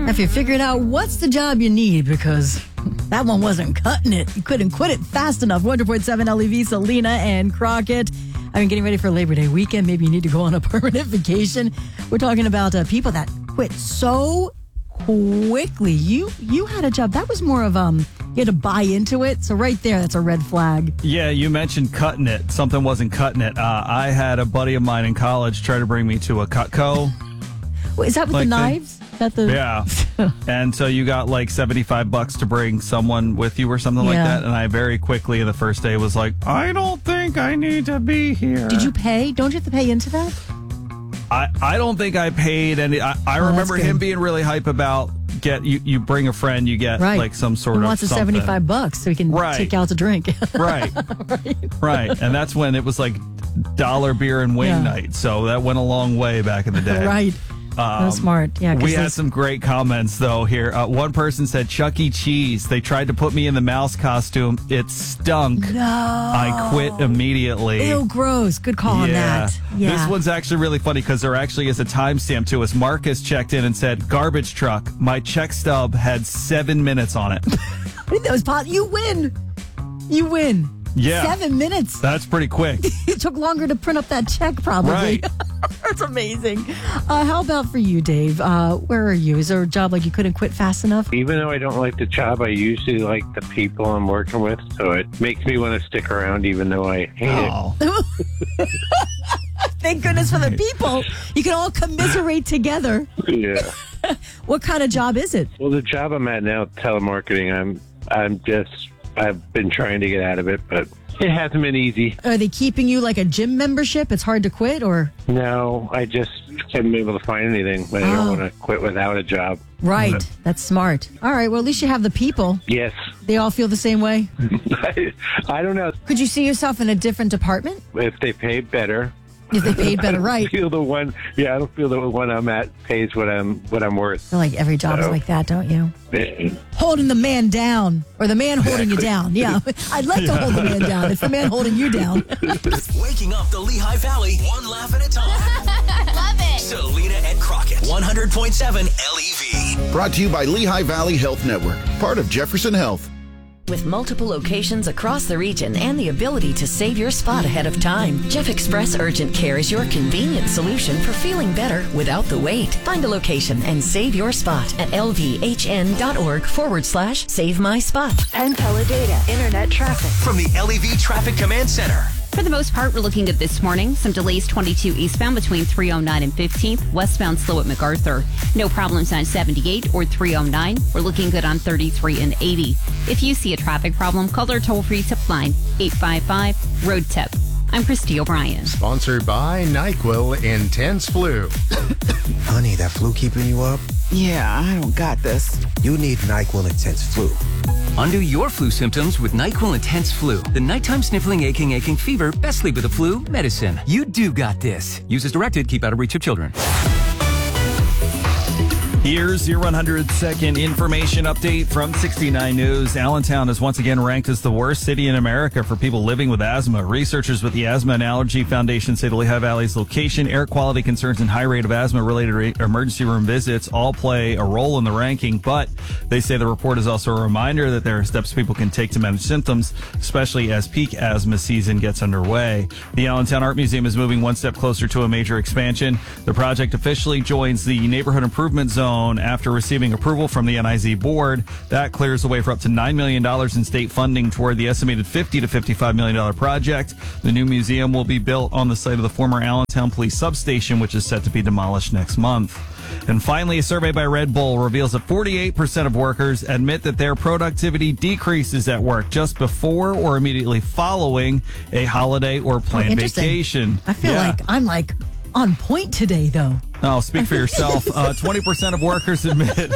Have you figured out what's the job you need? Because that one wasn't cutting it. You couldn't quit it fast enough. 100.7 LEV, Selena and Crockett. I mean, getting ready for Labor Day weekend. Maybe you need to go on a permanent vacation. We're talking about people that quit so quickly. You had a job that was more of you had to buy into it. So right there, that's a red flag. Yeah, you mentioned cutting it. Something wasn't cutting it. I had a buddy of mine in college try to bring me to a Cutco. Wait, is that with the knives? Yeah. And so you got like $75 to bring someone with you or something like that. And I very quickly the first day was like, I don't think I need to be here. Did you pay? Don't you have to pay into that? I don't think I paid any. I remember him being really hype about you bring a friend, you get like some sort of He wants the $75 so he can take out to drink. Right. And that's when it was like dollar beer and wing night. So that went a long way back in the day. Right. That was smart. Yeah, we had some great comments, though, here. One person said, Chuck E. Cheese. They tried to put me in the mouse costume. It stunk. No. I quit immediately. Ew, gross. Good call on that. Yeah. This one's actually really funny because there actually is a timestamp to us. Marcus checked in and said, garbage truck. My check stub had 7 minutes on it. I think that was possible. You win. You win. Yeah. 7 minutes. That's pretty quick. It took longer to print up that check, probably. Right. That's amazing. How about for you, Dave? Where are you? Is there a job like you couldn't quit fast enough? Even though I don't like the job, I usually like the people I'm working with. So it makes me want to stick around even though I hate it. Thank goodness for the people. You can all commiserate together. Yeah. What kind of job is it? Well, the job I'm at now, telemarketing, I've been trying to get out of it, but it hasn't been easy. Are they keeping you like a gym membership? It's hard to quit, or? No, I just haven't been able to find anything, but I don't want to quit without a job. Right. But that's smart. All right. Well, at least you have the people. Yes. They all feel the same way? I don't know. Could you see yourself in a different department? If they paid better. If they paid better, right. I don't feel the one I'm at pays what I'm worth. I feel like every job is like that, don't you? Holding the man down, or the man holding you down. Yeah, I'd like to hold the man down. It's the man holding you down. Waking up the Lehigh Valley, one laugh at a time. Love it. Selena and Crockett, 100.7 LEV. Brought to you by Lehigh Valley Health Network, part of Jefferson Health. With multiple locations across the region and the ability to save your spot ahead of time, Jeff Express Urgent Care is your convenient solution for feeling better without the wait. Find a location and save your spot at lvhn.org/save my spot. Penn Teledata Internet traffic From the LEV Traffic Command Center. For the most part, we're looking good this morning. Some delays 22 eastbound between 309 and 15th. Westbound slow at MacArthur. No problems on 78 or 309. We're looking good on 33 and 80. If you see a traffic problem, call our toll-free tip line, 855-ROAD-TIP. I'm Christy O'Brien. Sponsored by NyQuil Intense Flu. Honey, that flu keeping you up? Yeah, I don't got this. You need NyQuil Intense Flu. Undo your flu symptoms with NyQuil Intense Flu. The nighttime sniffling, aching fever. Best sleep with a flu medicine. You do got this. Use as directed. Keep out of reach of children. Here's your 100-second information update from 69 News. Allentown is once again ranked as the worst city in America for people living with asthma. Researchers with the Asthma and Allergy Foundation say the Lehigh Valley's location, air quality concerns, and high rate of asthma-related emergency room visits all play a role in the ranking, but they say the report is also a reminder that there are steps people can take to manage symptoms, especially as peak asthma season gets underway. The Allentown Art Museum is moving one step closer to a major expansion. The project officially joins the Neighborhood Improvement Zone after receiving approval from the NIZ board. That clears the way for up to $9 million in state funding toward the estimated $50 to $55 million project. The new museum will be built on the site of the former Allentown Police Substation, which is set to be demolished next month. And finally, a survey by Red Bull reveals that 48% of workers admit that their productivity decreases at work just before or immediately following a holiday or planned vacation. I feel like I'm on point today, though. Oh, speak for yourself. 20% of workers admit.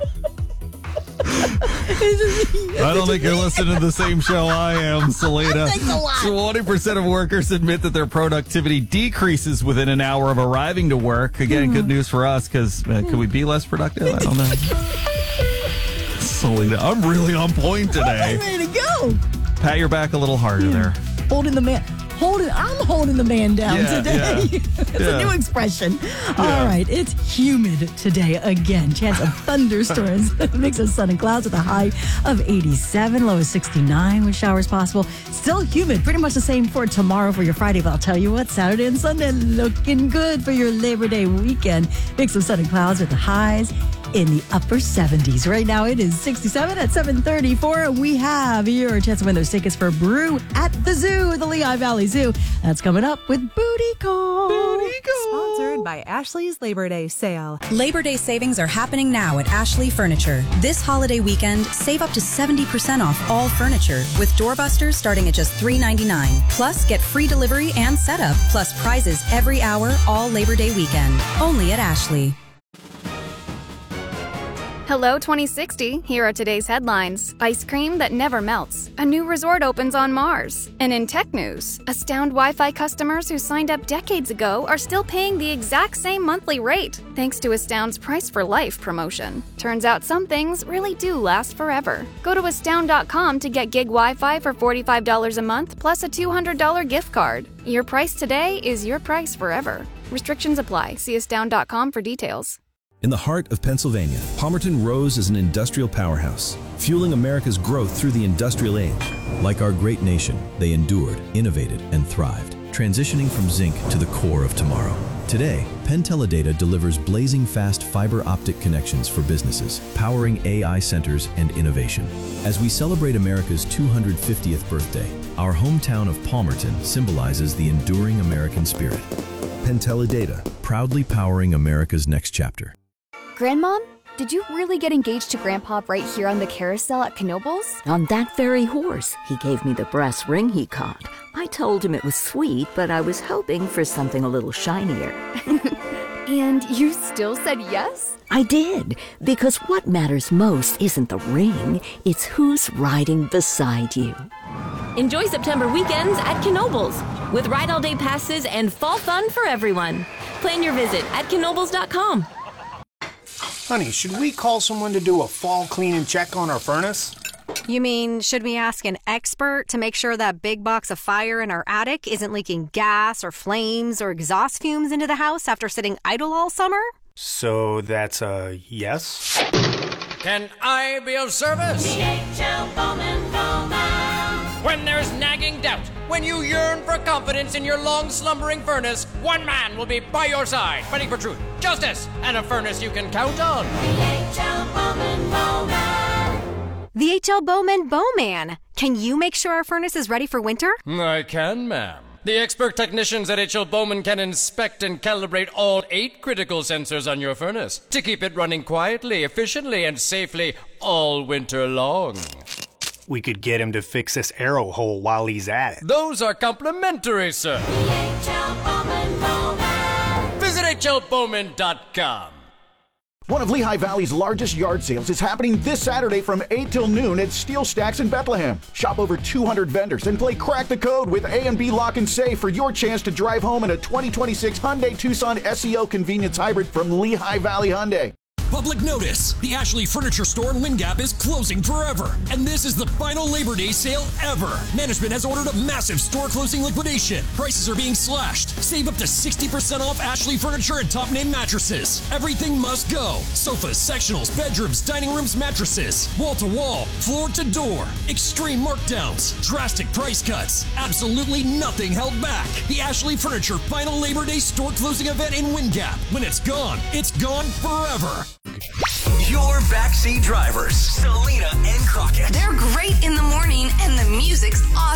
I don't think you're listening to the same show I am, Selena. Thanks a lot. 20% of workers admit that their productivity decreases within an hour of arriving to work. Again, good news for us, because could we be less productive? I don't know. Selena, I'm really on point today. I'm ready to go. Pat your back a little harder there. Holding the man. I'm holding the man down today. It's a new expression. All right, it's humid today again. Chance of thunderstorms. Mix of sun and clouds with a high of 87, low of 69 with showers possible. Still humid, pretty much the same for tomorrow for your Friday, but I'll tell you what, Saturday and Sunday looking good for your Labor Day weekend. Mix of sun and clouds with the highs in the upper 70s. Right now it is 67 at 7:34. We have your chance to win those tickets for Brew at the Zoo, the Lehigh Valley Zoo. That's coming up with Booty Call. Sponsored by Ashley's Labor Day sale. Labor Day savings are happening now at Ashley Furniture. This holiday weekend, save up to 70% off all furniture with doorbusters starting at just $3.99. Plus, get free delivery and setup, plus prizes every hour all Labor Day weekend. Only at Ashley. Hello 2060, here are today's headlines. Ice cream that never melts. A new resort opens on Mars. And in tech news, Astound Wi-Fi customers who signed up decades ago are still paying the exact same monthly rate, thanks to Astound's Price for Life promotion. Turns out some things really do last forever. Go to astound.com to get gig Wi-Fi for $45 a month plus a $200 gift card. Your price today is your price forever. Restrictions apply. See astound.com for details. In the heart of Pennsylvania, Palmerton rose as an industrial powerhouse, fueling America's growth through the industrial age. Like our great nation, they endured, innovated, and thrived, transitioning from zinc to the core of tomorrow. Today, Penn Teledata delivers blazing fast fiber optic connections for businesses, powering AI centers and innovation. As we celebrate America's 250th birthday, our hometown of Palmerton symbolizes the enduring American spirit. Penn Teledata, proudly powering America's next chapter. Grandmom, did you really get engaged to Grandpa right here on the carousel at Knoebels? On that very horse. He gave me the brass ring he caught. I told him it was sweet, but I was hoping for something a little shinier. And you still said yes? I did, because what matters most isn't the ring, it's who's riding beside you. Enjoy September weekends at Knoebels with Ride All Day passes and fall fun for everyone. Plan your visit at knoebels.com. Honey, should we call someone to do a fall clean and check on our furnace? You mean, should we ask an expert to make sure that big box of fire in our attic isn't leaking gas or flames or exhaust fumes into the house after sitting idle all summer? So that's a yes? Can I be of service? DHL Bowman Bowman. When there's nagging doubt, when you yearn for confidence in your long-slumbering furnace, one man will be by your side, fighting for truth, justice, and a furnace you can count on. DHL Bowman Bowman. The HL Bowman Bowman. Can you make sure our furnace is ready for winter? I can, ma'am. The expert technicians at HL Bowman can inspect and calibrate all 8 critical sensors on your furnace to keep it running quietly, efficiently, and safely all winter long. We could get him to fix this arrow hole while he's at it. Those are complimentary, sir. DHL Bowman Bowman. Visit HLBowman.com. One of Lehigh Valley's largest yard sales is happening this Saturday from 8 till noon at Steel Stacks in Bethlehem. Shop over 200 vendors and play Crack the Code with A&B Lock and Safe for your chance to drive home in a 2026 Hyundai Tucson SEO Convenience Hybrid from Lehigh Valley Hyundai. Public notice. The Ashley Furniture Store in Wind Gap is closing forever. And this is the final Labor Day sale ever. Management has ordered a massive store closing liquidation. Prices are being slashed. Save up to 60% off Ashley Furniture and top name mattresses. Everything must go. Sofas, sectionals, bedrooms, dining rooms, mattresses. Wall to wall, floor to door. Extreme markdowns. Drastic price cuts. Absolutely nothing held back. The Ashley Furniture final Labor Day store closing event in Wind Gap. When it's gone forever. Your backseat drivers. So